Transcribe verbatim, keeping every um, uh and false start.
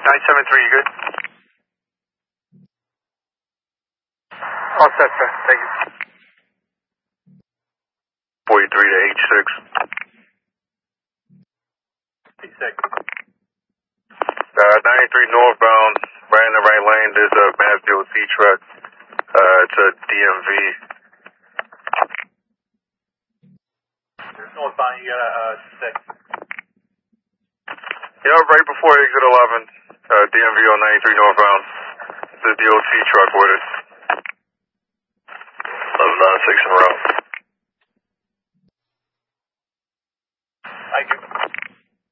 nine seven three, you good? All set, sir. Thank you. forty-three to H six. H six. Uh, ninety-three northbound, right in the right lane, there's a Mass D O T truck. Uh, it's a D M V. Northbound, you got a uh, six. Yeah, right before exit eleven, uh, D M V on ninety-three northbound. It's a D O T truck with it. eleven nine six in route. Thank you.